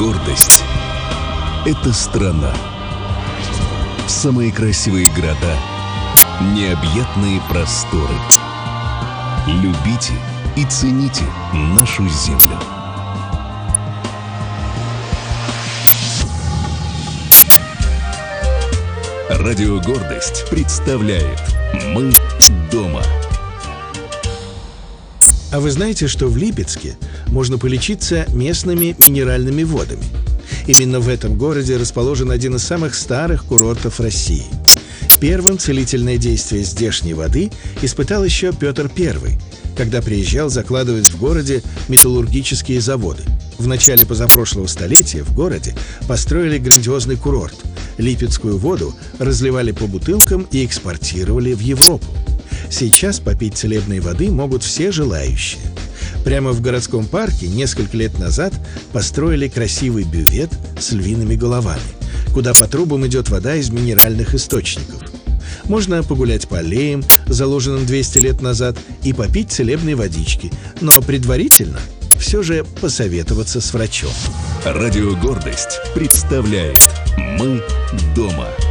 Гордость — это страна. Самые красивые города, необъятные просторы. Любите и цените нашу землю. Радио «Гордость» представляет «Мы дома». А вы знаете, что в Липецке можно полечиться местными минеральными водами? Именно в этом городе расположен один из самых старых курортов России. Первым целительное действие здешней воды испытал еще Петр I, когда приезжал закладывать в городе металлургические заводы. В начале позапрошлого столетия в городе построили грандиозный курорт. Липецкую воду разливали по бутылкам и экспортировали в Европу. Сейчас попить целебной воды могут все желающие. Прямо в городском парке несколько лет назад построили красивый бювет с львиными головами, куда по трубам идет вода из минеральных источников. Можно погулять по аллеям, заложенным 200 лет назад, и попить целебной водички, но предварительно все же посоветоваться с врачом. Радио «Гордость» представляет «Мы дома».